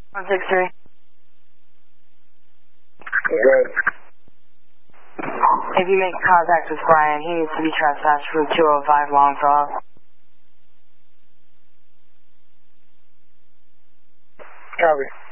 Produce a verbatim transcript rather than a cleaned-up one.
one six three. Good. If you make contact with Brian, he needs to be trespassed for two oh five Long Frog. Copy.